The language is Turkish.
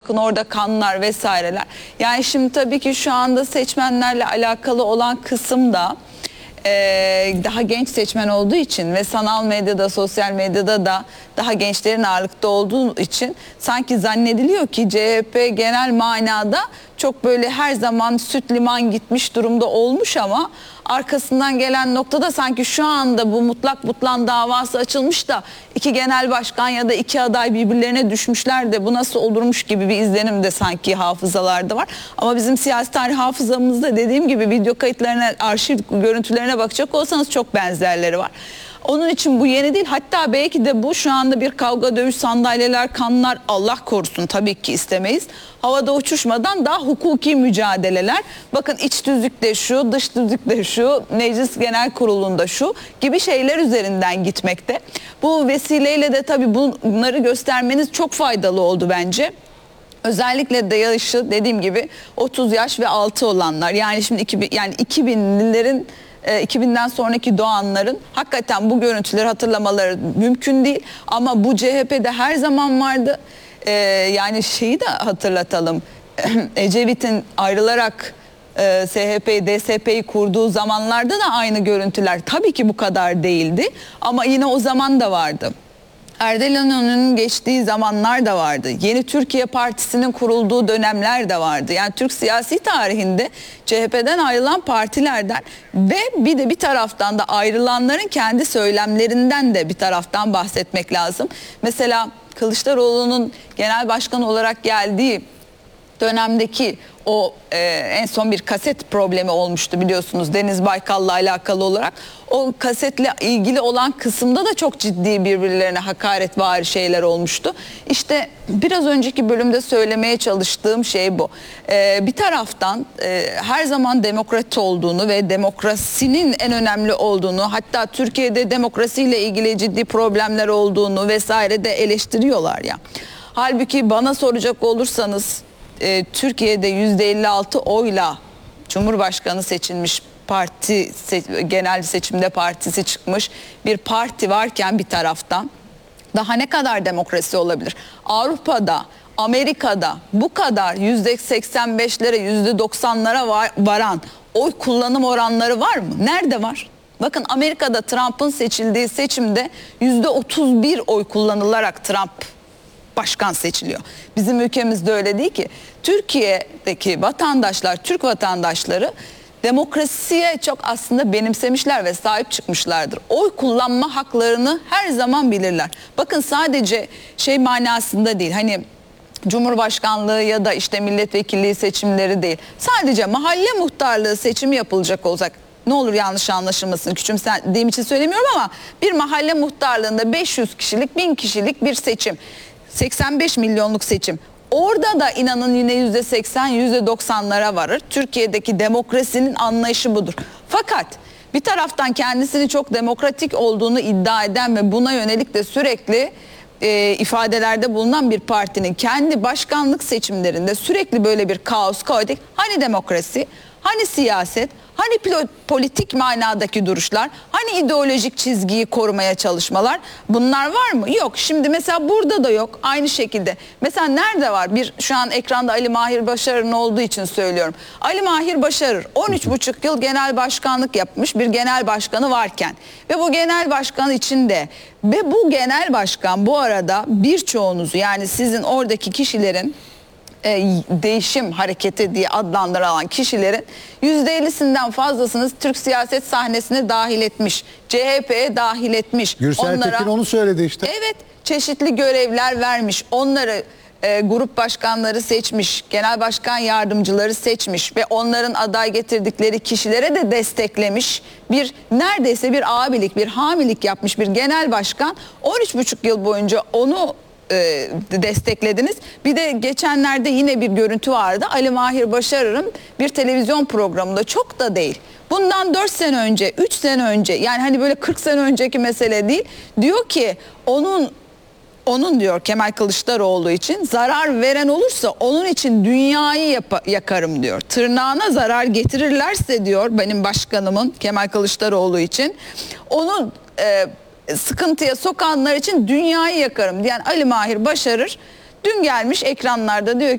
bakın orada kanlar vesaireler. Yani şimdi tabii ki şu anda seçmenlerle alakalı olan kısım da daha genç seçmen olduğu için ve sanal medyada, sosyal medyada da daha gençlerin ağırlıkta olduğu için sanki zannediliyor ki CHP genel manada çok böyle her zaman süt liman gitmiş durumda olmuş ama arkasından gelen noktada sanki şu anda bu mutlak butlan davası açılmış da iki genel başkan ya da iki aday birbirlerine düşmüşler de bu nasıl olurmuş gibi bir izlenim de sanki hafızalarda var. Ama bizim siyasi tarih hafızamızda dediğim gibi video kayıtlarına, arşiv görüntülerine bakacak olsanız çok benzerleri var. Onun için bu yeni değil. Hatta belki de bu şu anda bir kavga, dövüş, sandalyeler, kanlar, Allah korusun tabii ki istemeyiz. Havada uçuşmadan daha hukuki mücadeleler. Bakın iç tüzükte şu, dış tüzükte şu, Meclis Genel Kurulu'nda şu gibi şeyler üzerinden gitmekte. Bu vesileyle de tabii bunları göstermeniz çok faydalı oldu bence. Özellikle de yaşı dediğim gibi 30 yaş ve altı olanlar, yani şimdi 2000'lilerin 2000'den sonraki doğanların hakikaten bu görüntüleri hatırlamaları mümkün değil. Ama bu CHP'de her zaman vardı. Yani şeyi de hatırlatalım. Ecevit'in ayrılarak SHP'yi, DSP'yi kurduğu zamanlarda da aynı görüntüler tabii ki bu kadar değildi. Ama yine o zaman da vardı. Erdal İnönü'nün geçtiği zamanlar da vardı. Yeni Türkiye Partisi'nin kurulduğu dönemler de vardı. Yani Türk siyasi tarihinde CHP'den ayrılan partilerden ve bir de bir taraftan da ayrılanların kendi söylemlerinden de bir taraftan bahsetmek lazım. Mesela Kılıçdaroğlu'nun genel başkan olarak geldiği dönemdeki o en son bir kaset problemi olmuştu biliyorsunuz Deniz Baykal'la alakalı olarak. O kasetle ilgili olan kısımda da çok ciddi birbirlerine hakaretvari şeyler olmuştu. İşte biraz önceki bölümde söylemeye çalıştığım şey bu. Bir taraftan her zaman demokrat olduğunu ve demokrasinin en önemli olduğunu, hatta Türkiye'de demokrasiyle ilgili ciddi problemler olduğunu vesaire de eleştiriyorlar ya. Halbuki bana soracak olursanız Türkiye'de %56 oyla Cumhurbaşkanı seçilmiş parti, genel seçimde partisi çıkmış bir parti varken bir taraftan daha ne kadar demokrasi olabilir? Avrupa'da, Amerika'da bu kadar %85'lere, %90'lara varan oy kullanım oranları var mı? Nerede var? Bakın Amerika'da Trump'ın seçildiği seçimde %31 oy kullanılarak Trump başkan seçiliyor. Bizim ülkemizde öyle değil ki. Türkiye'deki vatandaşlar, Türk vatandaşları demokrasiye çok aslında benimsemişler ve sahip çıkmışlardır. Oy kullanma haklarını her zaman bilirler. Bakın sadece şey manasında değil, hani Cumhurbaşkanlığı ya da işte milletvekilliği seçimleri değil. Sadece mahalle muhtarlığı seçimi yapılacak olacak. Ne olur yanlış anlaşılmasın, küçümsediğim için söylemiyorum ama bir mahalle muhtarlığında 500 kişilik, 1000 kişilik bir seçim. 85 milyonluk seçim. Orada da inanın yine %80, %90'lara varır. Türkiye'deki demokrasinin anlayışı budur. Fakat bir taraftan kendisini çok demokratik olduğunu iddia eden ve buna yönelik de sürekli ifadelerde bulunan bir partinin kendi başkanlık seçimlerinde sürekli böyle bir kaos, kaotik, hani demokrasi, hani siyaset, hani politik manadaki duruşlar, hani ideolojik çizgiyi korumaya çalışmalar, bunlar var mı? Yok. Şimdi mesela burada da yok. Aynı şekilde. Mesela nerede var? Şu an ekranda Ali Mahir Başarır'ın olduğu için söylüyorum. Ali Mahir Başarır 13,5 yıl genel başkanlık yapmış bir genel başkanı varken ve bu genel başkan içinde ve bu genel başkan bu arada birçoğunuzu, yani sizin oradaki kişilerin değişim hareketi diye adlandırılan kişilerin %50'sinden fazlasını Türk siyaset sahnesine dahil etmiş. CHP'ye dahil etmiş. Gürsel Tekin onu söyledi işte. Evet, çeşitli görevler vermiş. Onları grup başkanları seçmiş, genel başkan yardımcıları seçmiş ve onların aday getirdikleri kişilere de desteklemiş. Neredeyse bir abilik, bir hamilik yapmış bir genel başkan 13,5 yıl boyunca onu desteklediniz. Bir de geçenlerde yine bir görüntü vardı. Ali Mahir Başarır'ın bir televizyon programında, çok da değil, bundan 4 sene önce, 3 sene önce, yani hani böyle 40 sene önceki mesele değil, diyor ki onun diyor Kemal Kılıçdaroğlu için zarar veren olursa onun için dünyayı yakarım diyor. Tırnağına zarar getirirlerse diyor benim başkanımın, Kemal Kılıçdaroğlu için, onu sıkıntıya sokanlar için dünyayı yakarım diyen Ali Mahir Başarır dün gelmiş ekranlarda diyor